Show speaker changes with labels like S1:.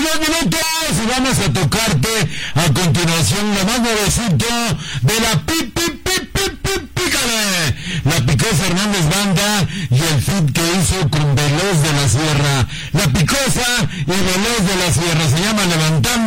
S1: minutos y vamos a tocarte a continuación lo más nuevecito de la Pícale. La Picosa Hernández Banda y el feat que hizo con Veloz de la Sierra. La Picosa y Veloz de la Sierra se llama Levantar